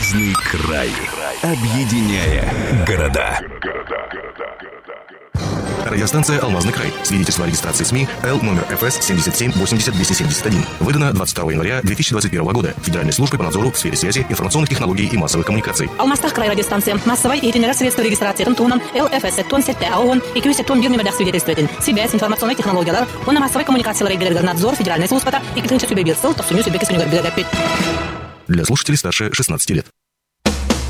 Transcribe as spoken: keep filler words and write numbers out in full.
Железный край. Объединяя города. Радиостанция «Алмазный край». Свидетельство о регистрации СМИ Л номер эф эс семьдесят семь восемьдесят двести семьдесят один. Выдано двадцать второго января две тысячи двадцать первого года Федеральной службой по надзору в сфере связи, информационных технологий и массовых коммуникаций. Алмастах край радиостанция. Массовой и тренера средства регистрации Тантунан Л эф эс сеттон сетте АОН и кю сеттон бир нөмірдәк свидетельстветін. Связь, информационные технологиялар, оны массовой коммуникациялар игілердер надзор Федеральной службата и кітінші сөбе берсіл, тоқсуны сөбе кескінігер білер. Для слушателей старше шестнадцати лет.